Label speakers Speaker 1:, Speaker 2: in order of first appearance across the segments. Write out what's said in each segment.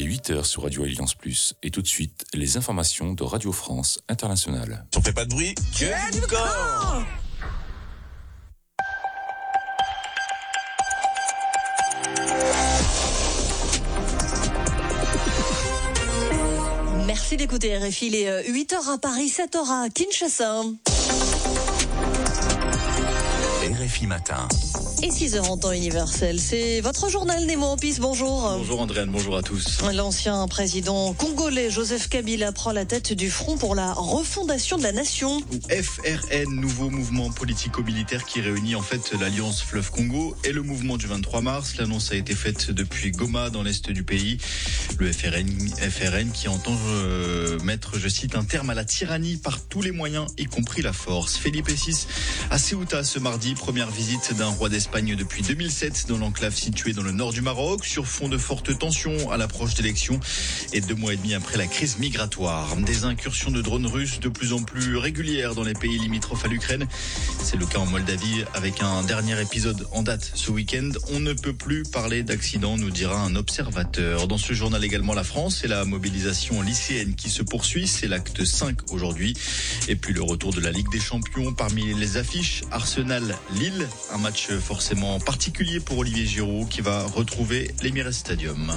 Speaker 1: 8h sur Radio Alliance Plus. Et tout de suite, les informations de Radio France Internationale.
Speaker 2: On fait pas de bruit, que du corps.
Speaker 3: Merci d'écouter RFI, il est 8h à Paris, 7h à Kinshasa.
Speaker 2: RFI Matin.
Speaker 3: Et 6h en temps universel. C'est votre journal, Nemo Opis, bonjour.
Speaker 4: Bonjour Andréane, bonjour à tous.
Speaker 3: L'ancien président congolais Joseph Kabila prend la tête du Front pour la refondation de la nation.
Speaker 4: FRN, nouveau mouvement politico-militaire qui réunit en fait l'Alliance Fleuve Congo et le mouvement du 23 mars. L'annonce a été faite depuis Goma dans l'est du pays. Le FRN qui entend mettre, je cite, un terme à la tyrannie par tous les moyens, y compris la force. Felipe VI à Ceuta ce mardi, première visite d'un roi d'Espagne depuis 2007 dans l'enclave située dans le nord du Maroc, sur fond de fortes tensions à l'approche d'élections et 2 mois et demi après la crise migratoire. Des incursions de drones russes de plus en plus régulières dans les pays limitrophes à l'Ukraine. C'est le cas en Moldavie avec un dernier épisode en date ce week-end. On ne peut plus parler d'accident, nous dira un observateur. Dans ce journal également la France et la mobilisation lycéenne qui se poursuit. C'est l'acte 5 aujourd'hui. Et puis le retour de la Ligue des Champions parmi les affiches. Arsenal-Lille, un match forcément particulier pour Olivier Giroud qui va retrouver l'Emirates Stadium.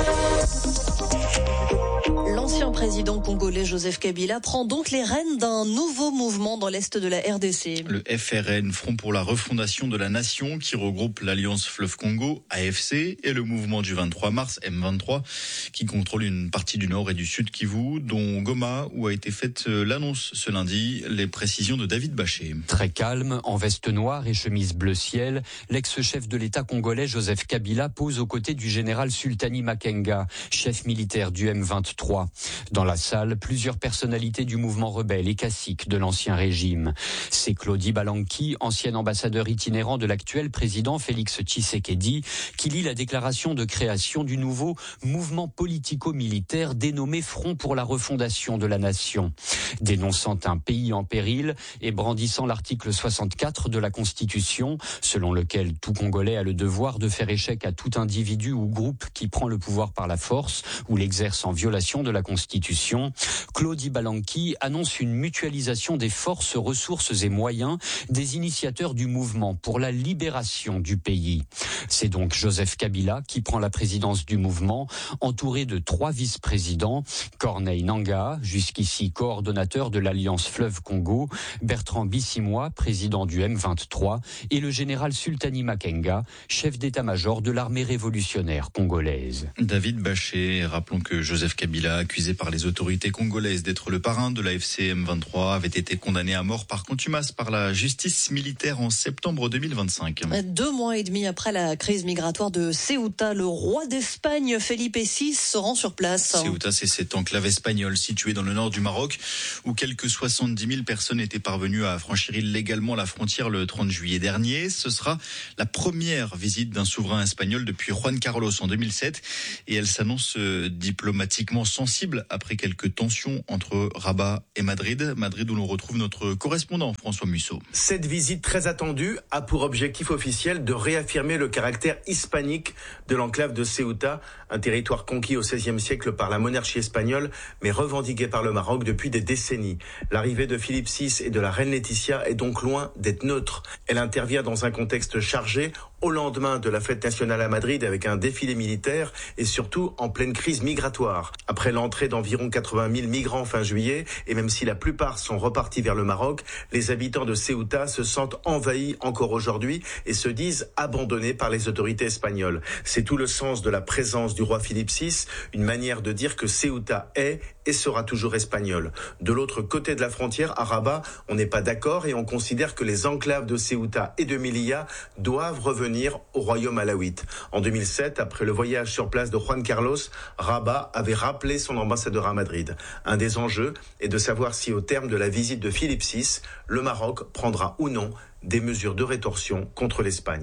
Speaker 3: L'ancien président congolais Joseph Kabila prend donc les rênes d'un nouveau mouvement dans l'est de la RDC.
Speaker 4: Le FRN, Front pour la refondation de la nation, qui regroupe l'Alliance Fleuve Congo, AFC, et le mouvement du 23 mars, M23, qui contrôle une partie du nord et du sud Kivu, dont Goma, où a été faite l'annonce ce lundi. Les précisions de David Bachet.
Speaker 5: Très calme, en veste noire et chemise bleu ciel, l'ex-chef de l'État congolais Joseph Kabila pose aux côtés du général Sultani Makenga, chef militaire du M23. Dans la salle, plusieurs personnalités du mouvement rebelle et caciques de l'ancien régime. C'est Claudie Balanki, ancien ambassadeur itinérant de l'actuel président Félix Tshisekedi, qui lit la déclaration de création du nouveau mouvement politico-militaire dénommé Front pour la refondation de la nation. Dénonçant un pays en péril et brandissant l'article 64 de la Constitution, selon lequel tout Congolais a le devoir de faire échec à tout individu ou groupe qui prend le pouvoir par la force ou l'exerce en violation de la Constitution, Claudie Balanki annonce une mutualisation des forces, ressources et moyens des initiateurs du mouvement pour la libération du pays. C'est donc Joseph Kabila qui prend la présidence du mouvement, entouré de 3 vice-présidents, Corneille Nangaa, jusqu'ici coordonnateur de l'Alliance Fleuve Congo, Bertrand Bissimois, président du M23, et le général Sultani Makenga, chef d'état-major de l'armée révolutionnaire congolaise.
Speaker 4: David Bachet, rappelons que Joseph Kabila, accusé par les autorités congolaises d'être le parrain de l'AFC M23, avait été condamné à mort par contumace par la justice militaire en septembre 2025.
Speaker 3: 2 mois et demi après la crise migratoire de Ceuta, le roi d'Espagne, Felipe VI, se rend sur place.
Speaker 4: Ceuta, c'est cette enclave espagnole située dans le nord du Maroc, où quelques 70 000 personnes étaient parvenues à franchir illégalement la frontière le 30 juillet dernier. Ce sera la première visite d'un souverain espagnol depuis Juan Carlos en 2007, et elle s'annonce diplomatiquement sensible après quelques tensions entre Rabat et Madrid. Madrid où l'on retrouve notre correspondant François Musso.
Speaker 6: Cette visite très attendue a pour objectif officiel de réaffirmer le caractère hispanique de l'enclave de Ceuta, un territoire conquis au XVIe siècle par la monarchie espagnole, mais revendiqué par le Maroc depuis des décennies. L'arrivée de Philippe VI et de la reine Laetitia est donc loin d'être neutre. Elle intervient dans un contexte chargé, au lendemain de la fête nationale à Madrid avec un défilé militaire et surtout en pleine crise migratoire. Après l'entrée d'environ 80 000 migrants fin juillet, et même si la plupart sont repartis vers le Maroc, les habitants de Ceuta se sentent envahis encore aujourd'hui et se disent abandonnés par les autorités espagnoles. C'est tout le sens de la présence du roi Philippe VI, une manière de dire que Ceuta est et sera toujours espagnol. De l'autre côté de la frontière, à Rabat, on n'est pas d'accord et on considère que les enclaves de Ceuta et de Melilla doivent revenir au royaume alawite. En 2007, après le voyage sur place de Juan Carlos, Rabat avait rappelé son ambassadeur à Madrid. Un des enjeux est de savoir si au terme de la visite de Philippe VI, le Maroc prendra ou non des mesures de rétorsion contre l'Espagne.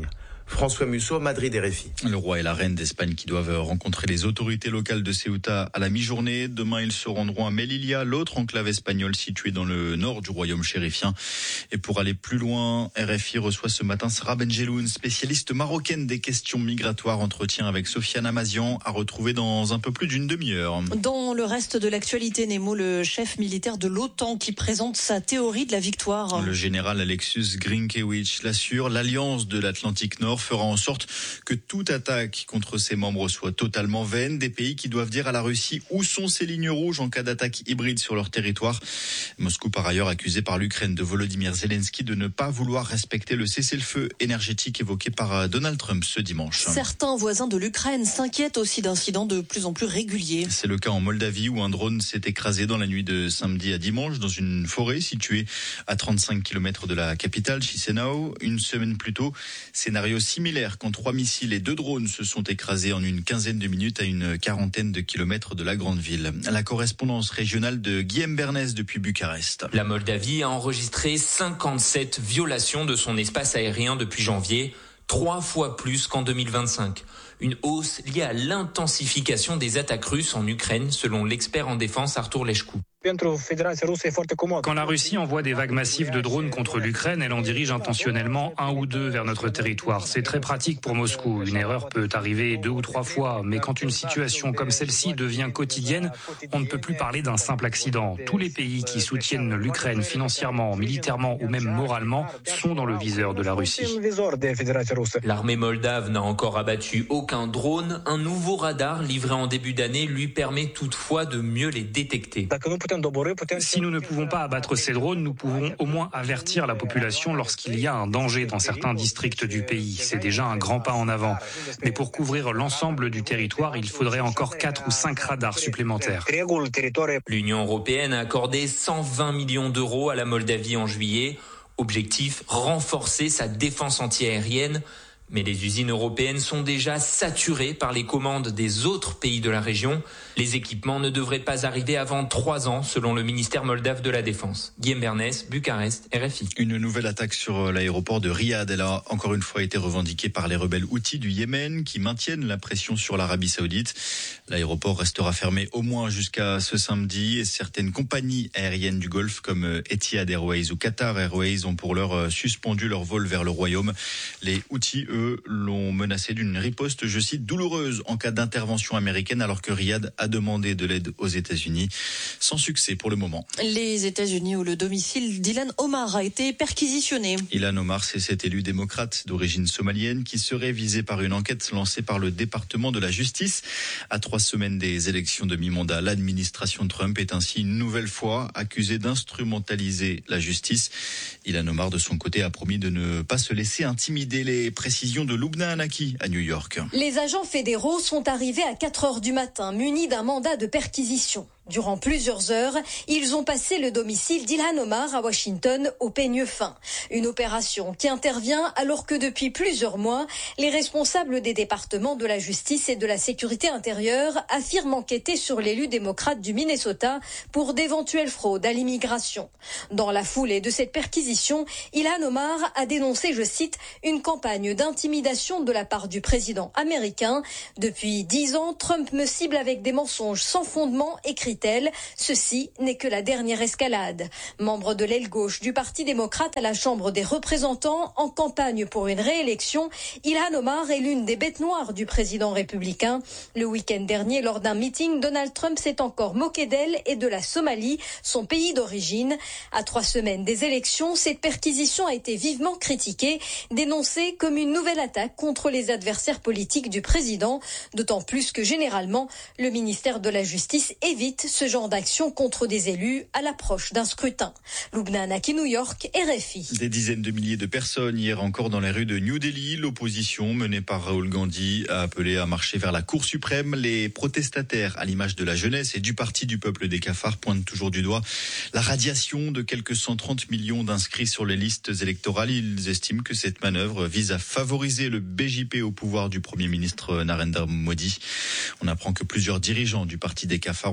Speaker 6: François Musso, Madrid, RFI.
Speaker 4: Le roi et la reine d'Espagne qui doivent rencontrer les autorités locales de Ceuta à la mi-journée. Demain, ils se rendront à Melilla, l'autre enclave espagnole située dans le nord du royaume chérifien. Et pour aller plus loin, RFI reçoit ce matin Sarah Benjeloun, spécialiste marocaine des questions migratoires. Entretien avec Sofiane Amazian à retrouver dans un peu plus d'une demi-heure.
Speaker 3: Dans le reste de l'actualité, Nemo, le chef militaire de l'OTAN qui présente sa théorie de la victoire.
Speaker 4: Le général Alexius Grynkewicz l'assure, l'Alliance de l'Atlantique Nord fera en sorte que toute attaque contre ses membres soit totalement vaine. Des pays qui doivent dire à la Russie où sont ses lignes rouges en cas d'attaque hybride sur leur territoire. Moscou, par ailleurs, accusé par l'Ukraine de Volodymyr Zelensky de ne pas vouloir respecter le cessez-le-feu énergétique évoqué par Donald Trump ce dimanche.
Speaker 3: Certains voisins de l'Ukraine s'inquiètent aussi d'incidents de plus en plus réguliers.
Speaker 4: C'est le cas en Moldavie où un drone s'est écrasé dans la nuit de samedi à dimanche dans une forêt située à 35 km de la capitale, Chisinau. Une semaine plus tôt, scénario similaire quand 3 missiles et 2 drones se sont écrasés en une quinzaine de minutes à une quarantaine de kilomètres de la grande ville. La correspondance régionale de Guillaume Bernès depuis Bucarest.
Speaker 7: La Moldavie a enregistré 57 violations de son espace aérien depuis janvier, 3 fois plus qu'en 2025. Une hausse liée à l'intensification des attaques russes en Ukraine, selon l'expert en défense Artur Leșcu.
Speaker 8: Quand la Russie envoie des vagues massives de drones contre l'Ukraine, elle en dirige intentionnellement 1 ou 2 vers notre territoire. C'est très pratique pour Moscou. Une erreur peut arriver 2 ou 3 fois, mais quand une situation comme celle-ci devient quotidienne, on ne peut plus parler d'un simple accident. Tous les pays qui soutiennent l'Ukraine financièrement, militairement ou même moralement sont dans le viseur de la Russie.
Speaker 7: L'armée moldave n'a encore abattu aucun drone. Un nouveau radar livré en début d'année lui permet toutefois de mieux les détecter.
Speaker 8: Si nous ne pouvons pas abattre ces drones, nous pouvons au moins avertir la population lorsqu'il y a un danger dans certains districts du pays. C'est déjà un grand pas en avant. Mais pour couvrir l'ensemble du territoire, il faudrait encore 4 ou 5 radars supplémentaires.
Speaker 7: L'Union européenne a accordé 120 millions d'euros à la Moldavie en juillet. Objectif, renforcer sa défense antiaérienne. Mais les usines européennes sont déjà saturées par les commandes des autres pays de la région. Les équipements ne devraient pas arriver avant 3 ans, selon le ministère moldave de la Défense. Guillaume Bernès, Bucarest, RFI.
Speaker 4: Une nouvelle attaque sur l'aéroport de Riyad. Elle a encore une fois été revendiquée par les rebelles houthis du Yémen qui maintiennent la pression sur l'Arabie Saoudite. L'aéroport restera fermé au moins jusqu'à ce samedi et certaines compagnies aériennes du Golfe comme Etihad Airways ou Qatar Airways ont pour l'heure suspendu leur vol vers le Royaume. Les Houthis, eux, l'ont menacé d'une riposte, je cite, douloureuse en cas d'intervention américaine alors que Riyad a demandé de l'aide aux États-Unis. Sans succès pour le moment.
Speaker 3: Les États-Unis où le domicile d'Ilhan Omar a été perquisitionné.
Speaker 4: Ilhan Omar, c'est cet élu démocrate d'origine somalienne qui serait visé par une enquête lancée par le département de la justice. À 3 semaines des élections de mi-mandat, l'administration Trump est ainsi une nouvelle fois accusée d'instrumentaliser la justice. Ilhan Omar, de son côté, a promis de ne pas se laisser intimider. Les précisions de Lubna Anaki à New York.
Speaker 9: Les agents fédéraux sont arrivés à 4 heures du matin, munis d'un mandat de perquisition. Durant plusieurs heures, ils ont passé le domicile d'Ilhan Omar à Washington au peigne fin. Une opération qui intervient alors que depuis plusieurs mois, les responsables des départements de la justice et de la sécurité intérieure affirment enquêter sur l'élu démocrate du Minnesota pour d'éventuelles fraudes à l'immigration. Dans la foulée de cette perquisition, Ilhan Omar a dénoncé, je cite, une campagne d'intimidation de la part du président américain. Depuis 10 ans, Trump me cible avec des mensonges sans fondement, écrit-elle. Ceci n'est que la dernière escalade. Membre de l'aile gauche du Parti démocrate à la Chambre des représentants, en campagne pour une réélection, Ilhan Omar est l'une des bêtes noires du président républicain. Le week-end dernier, lors d'un meeting, Donald Trump s'est encore moqué d'elle et de la Somalie, son pays d'origine. À 3 semaines des élections, cette perquisition a été vivement critiquée, dénoncée comme une nouvelle attaque contre les adversaires politiques du président, d'autant plus que généralement, le ministère de la Justice évite ce genre d'action contre des élus à l'approche d'un scrutin. Lubna Anaki, New York, RFI.
Speaker 4: Des dizaines de milliers de personnes hier encore dans les rues de New Delhi. L'opposition menée par Rahul Gandhi a appelé à marcher vers la Cour suprême. Les protestataires, à l'image de la jeunesse et du Parti du peuple des cafards, pointent toujours du doigt la radiation de quelques 130 millions d'inscrits sur les listes électorales. Ils estiment que cette manœuvre vise à favoriser le BJP au pouvoir du Premier ministre Narendra Modi. On apprend que plusieurs dirigeants du Parti des cafards ont été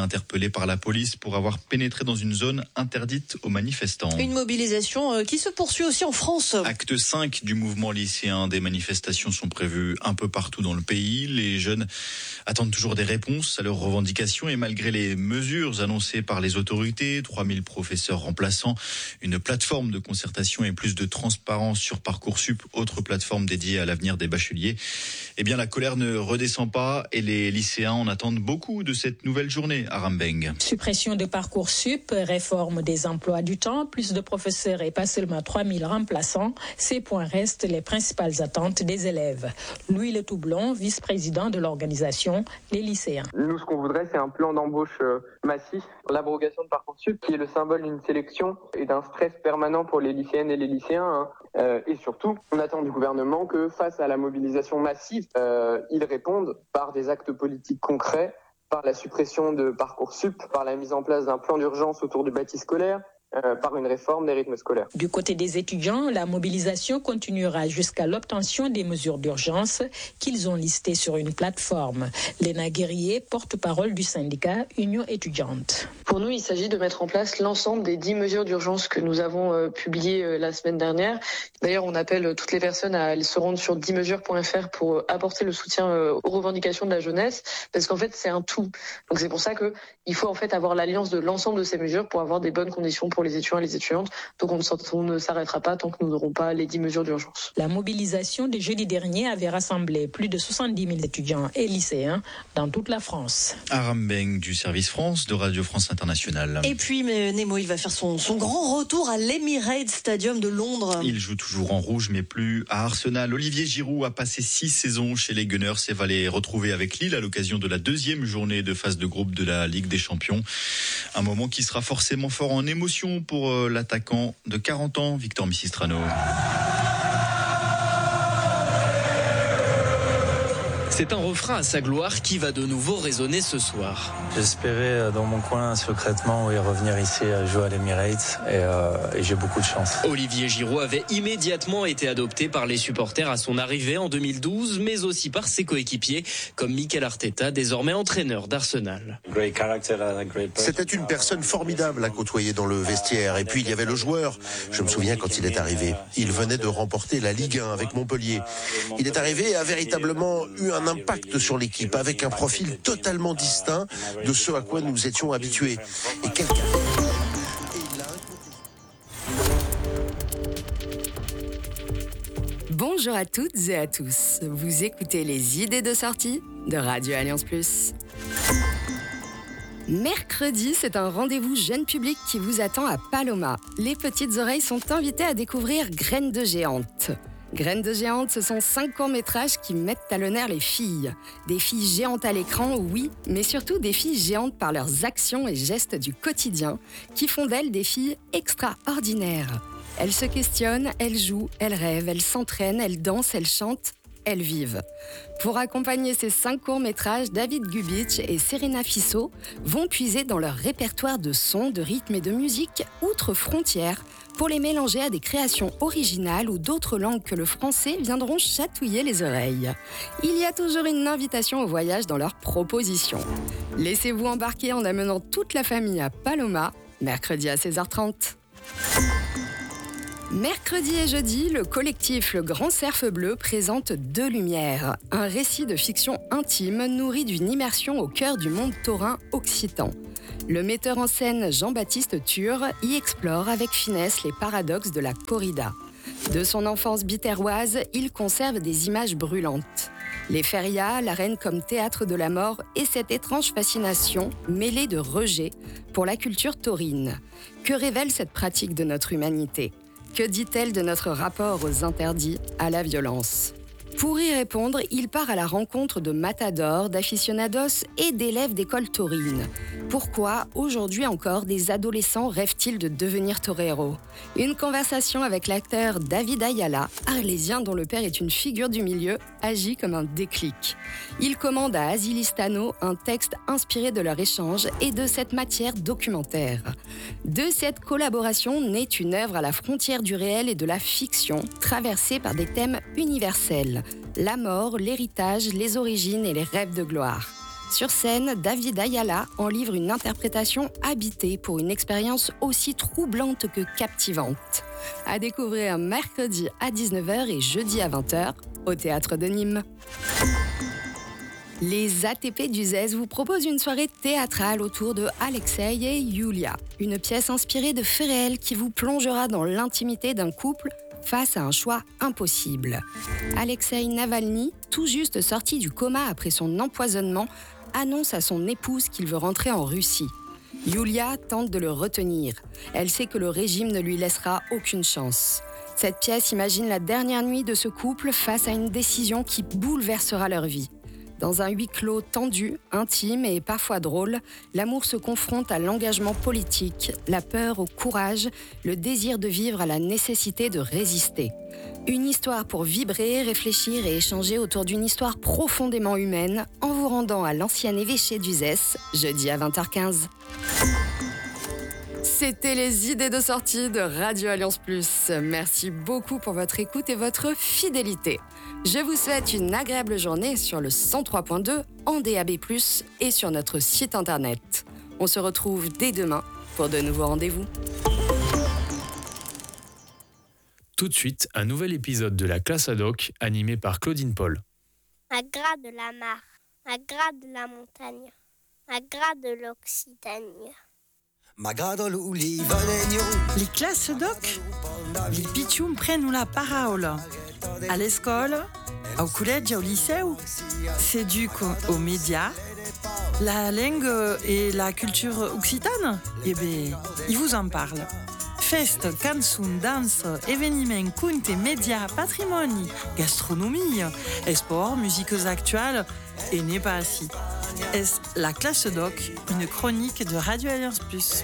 Speaker 4: interpellé par la police pour avoir pénétré dans une zone interdite aux manifestants.
Speaker 3: Une mobilisation qui se poursuit aussi en France.
Speaker 4: Acte 5 du mouvement lycéen. Des manifestations sont prévues un peu partout dans le pays. Les jeunes attendent toujours des réponses à leurs revendications et malgré les mesures annoncées par les autorités, 3000 professeurs remplaçants, une plateforme de concertation et plus de transparence sur Parcoursup, autre plateforme dédiée à l'avenir des bacheliers, eh bien la colère ne redescend pas et les lycéens en attendent beaucoup de cette nouvelle journée à Rambeng.
Speaker 10: Suppression de Parcoursup, réforme des emplois du temps, plus de professeurs et pas seulement 3000 remplaçants, ces points restent les principales attentes des élèves. Louis Le Toublon, vice-président de l'organisation Les Lycéens.
Speaker 11: Nous, ce qu'on voudrait, c'est un plan d'embauche massif, l'abrogation de Parcoursup, qui est le symbole d'une sélection et d'un stress permanent pour les lycéennes et les lycéens. Et surtout, on attend du gouvernement que face à la mobilisation massive, ils répondent par des actes politiques concrets, par la suppression de Parcoursup, par la mise en place d'un plan d'urgence autour du bâti scolaire, par une réforme des rythmes scolaires.
Speaker 10: Du côté des étudiants, la mobilisation continuera jusqu'à l'obtention des mesures d'urgence qu'ils ont listées sur une plateforme. Léna Guerrier, porte-parole du syndicat Union étudiante.
Speaker 12: Pour nous, il s'agit de mettre en place l'ensemble des 10 mesures d'urgence que nous avons publiées la semaine dernière. D'ailleurs, on appelle toutes les personnes à se rendre sur 10mesures.fr pour apporter le soutien aux revendications de la jeunesse, parce qu'en fait, c'est un tout. Donc c'est pour ça qu'il faut en fait avoir l'alliance de l'ensemble de ces mesures pour avoir des bonnes conditions pour les étudiants et les étudiantes. Donc on ne s'arrêtera pas tant que nous n'aurons pas les 10 mesures d'urgence.
Speaker 10: La mobilisation de jeudi dernier avait rassemblé plus de 70 000 étudiants et lycéens dans toute la France.
Speaker 4: Rambeng du service France de Radio France Internationale.
Speaker 3: Et puis Nemo, il va faire son grand retour à l'Emirates Stadium de Londres.
Speaker 4: Il joue toujours en rouge mais plus à Arsenal. Olivier Giroud a passé 6 saisons chez les Gunners et va les retrouver avec Lille à l'occasion de la 2e journée de phase de groupe de la Ligue des Champions. Un moment qui sera forcément fort en émotion pour l'attaquant de 40 ans, Victor Missistrano.
Speaker 13: C'est un refrain à sa gloire qui va de nouveau résonner ce soir.
Speaker 14: J'espérais dans mon coin secrètement revenir ici jouer à l'Emirates et j'ai beaucoup de chance.
Speaker 13: Olivier Giroud avait immédiatement été adopté par les supporters à son arrivée en 2012, mais aussi par ses coéquipiers comme Mikel Arteta, désormais entraîneur d'Arsenal.
Speaker 15: C'était une personne formidable à côtoyer dans le vestiaire. Et puis il y avait le joueur. Je me souviens quand il est arrivé. Il venait de remporter la Ligue 1 avec Montpellier. Il est arrivé et a véritablement eu un impact sur l'équipe avec un profil totalement distinct de ce à quoi nous étions habitués. Et quelqu'un...
Speaker 16: Bonjour à toutes et à tous. Vous écoutez les idées de sortie de Radio Alliance Plus. Mercredi, c'est un rendez-vous jeune public qui vous attend à Paloma. Les petites oreilles sont invitées à découvrir Graines de géantes. Graines de géantes, ce sont 5 courts-métrages qui mettent à l'honneur les filles. Des filles géantes à l'écran, oui, mais surtout des filles géantes par leurs actions et gestes du quotidien, qui font d'elles des filles extraordinaires. Elles se questionnent, elles jouent, elles rêvent, elles s'entraînent, elles dansent, elles chantent, elles vivent. Pour accompagner ces 5 courts-métrages, David Gubic et Serena Fissot vont puiser dans leur répertoire de sons, de rythmes et de musique outre-frontières pour les mélanger à des créations originales ou d'autres langues que le français viendront chatouiller les oreilles. Il y a toujours une invitation au voyage dans leurs propositions. Laissez-vous embarquer en amenant toute la famille à Paloma, mercredi à 16h30. Mercredi et jeudi, le collectif Le Grand Cerf Bleu présente Deux Lumières, un récit de fiction intime nourri d'une immersion au cœur du monde taurin occitan. Le metteur en scène Jean-Baptiste Thur y explore avec finesse les paradoxes de la corrida. De son enfance biterroise, il conserve des images brûlantes. Les férias, l'arène comme théâtre de la mort et cette étrange fascination mêlée de rejet pour la culture taurine. Que révèle cette pratique de notre humanité ? Que dit-elle de notre rapport aux interdits, à la violence ? Pour y répondre, il part à la rencontre de matadors, d'aficionados et d'élèves d'école taurine. Pourquoi, aujourd'hui encore, des adolescents rêvent-ils de devenir toreros ? Une conversation avec l'acteur David Ayala, arlésien dont le père est une figure du milieu, agit comme un déclic. Il commande à Asilistano un texte inspiré de leur échange et de cette matière documentaire. De cette collaboration naît une œuvre à la frontière du réel et de la fiction, traversée par des thèmes universels. La mort, l'héritage, les origines et les rêves de gloire. Sur scène, David Ayala en livre une interprétation habitée pour une expérience aussi troublante que captivante. À découvrir mercredi à 19h et jeudi à 20h au Théâtre de Nîmes. Les ATP du ZES vous proposent une soirée théâtrale autour de Alexei et Yulia, une pièce inspirée de faits réels qui vous plongera dans l'intimité d'un couple face à un choix impossible. Alexei Navalny, tout juste sorti du coma après son empoisonnement, annonce à son épouse qu'il veut rentrer en Russie. Yulia tente de le retenir. Elle sait que le régime ne lui laissera aucune chance. Cette pièce imagine la dernière nuit de ce couple face à une décision qui bouleversera leur vie. Dans un huis clos tendu, intime et parfois drôle, l'amour se confronte à l'engagement politique, la peur au courage, le désir de vivre à la nécessité de résister. Une histoire pour vibrer, réfléchir et échanger autour d'une histoire profondément humaine en vous rendant à l'ancien évêché d'Uzès, jeudi à 20h15. C'était les idées de sortie de Radio Alliance Plus. Merci beaucoup pour votre écoute et votre fidélité. Je vous souhaite une agréable journée sur le 103.2 en DAB+, et sur notre site internet. On se retrouve dès demain pour de nouveaux rendez-vous.
Speaker 17: Tout de suite, un nouvel épisode de la classe ad hoc animé par Claudine Paul.
Speaker 18: À gras de la mare, à gras de la montagne, à gras de l'Occitanie.
Speaker 19: Les classes doc, les pitchoum prennent la parole. À l'école, au collège, au lycée, s'éduquent aux médias, la langue et la culture occitane. Eh bien, ils vous en parlent. Fest, cançons, danse, événements, contes, médias, patrimoine, gastronomie, sport, musiques actuelles et n'est pas assis. Est la classe doc, une chronique de Radio Alliance Plus.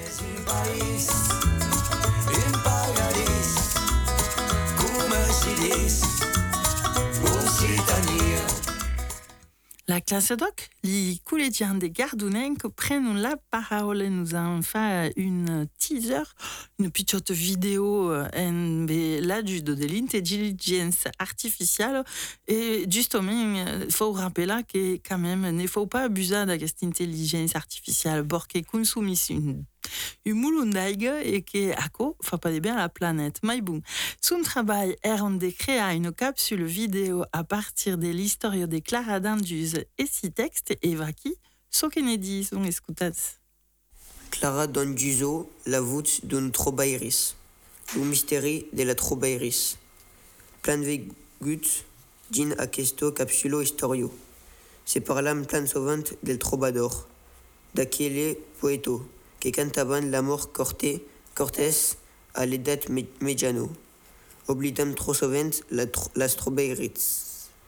Speaker 19: La classe doc, les collégiens des Gardonenques prennent la parole et nous avons fait une teaser, une petite vidéo en l'aide de l'intelligence artificielle. Et justement, il faut rappeler que quand même, il ne faut pas abuser de cette intelligence artificielle parce qu'elle consomme une moulon d'aigle et que fait pas de bien à la planète. Mais bon, son travail est de créer une capsule vidéo à partir de l'histoire de Clara Danduse et ses textes et vaki ce qu'elle ne dit, on écoute.
Speaker 20: Clara Danduso, la voûte d'un trobairis, le mystère de la trobairis. Plan de gut, din aquesto capsulo historio. C'est par l'âme plan sovante del trobador, d'aquele poeto, que cantaban l'amor cortés à l'edat mediano. Oblidam trop sovent las trobairis.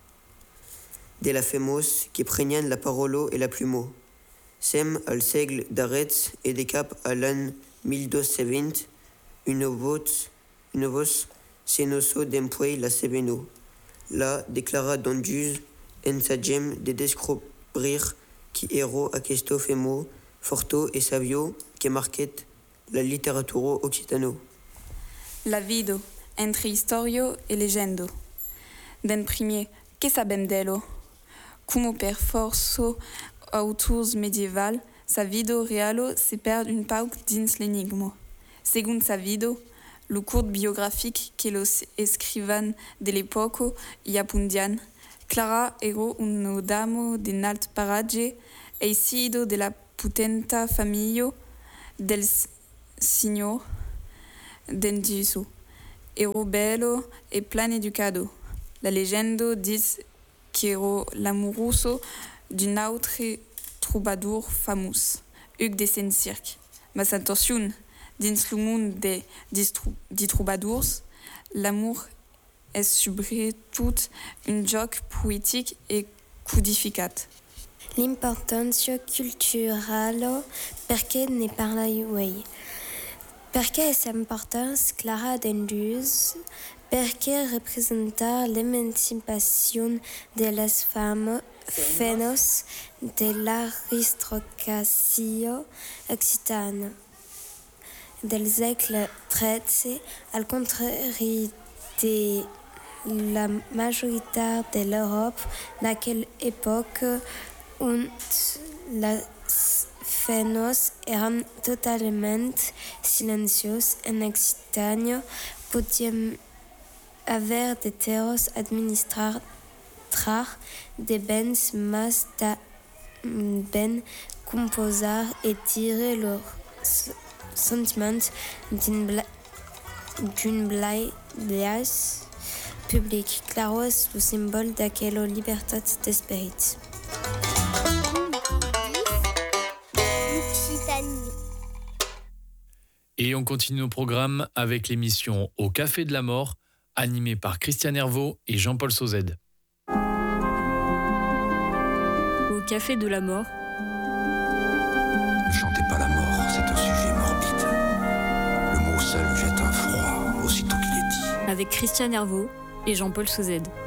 Speaker 20: De la femos qui prenien la parolo et la plumeau. Sem al segle d'arrets et de cap à l'an 1270, une voce senoso d'empuei la seveno. La declara Danduse en sa gem de descobrir qui héros aquesto femo forto et savio que marquet la littérature occitano.
Speaker 21: La vido entre historio e legendo. Den premier, que sabem dello? Como per forso autors medieval, sa vido realo se perd un pauc dins l'enigmo. Según sa vido, lo court biographique que los escrivan de l'epoco y apundian, Clara ero un damo de nalt parage e sido de la potenta famiglia del signor Danduso. Ero bello e plan educado. La legendo diz que ero l'amoroso d'un autre troubadour famous, Hugues de Saint-Cirque. Mas attention, dins le monde des troubadours, l'amour est surtout un joc poétique et codificat.
Speaker 18: L'importanza culturale perché ne parla io. Perché è importante Clara Danduse? Perché representa l'emancipazione delle femmes de l'aristocrazia occitane del siècle XIII, al contraire de la majorité de l'Europe d'aquelle époque, und las fenos eran totalmente silencios en Occitania. Podían haber de terros administrar de bens más ben composar et tirer leur sentiment d'une place publique. Claro es le symbole d'aquella libertad d'esprit.
Speaker 17: Et on continue nos programmes avec l'émission Au Café de la Mort, animée par Christian Herveau et Jean-Paul Sauzède.
Speaker 1: Au Café de la Mort.
Speaker 22: Ne chantez pas la mort, c'est un sujet morbide. Le mot seul jette un froid aussitôt qu'il est dit.
Speaker 1: Avec Christian Herveau et Jean-Paul Sauzède.